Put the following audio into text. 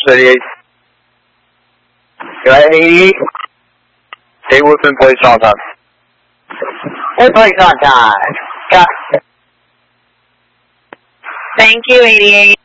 88. Go ahead, 88. Hey, Wilson, place on time. And place on time. Got it. Thank you, 88.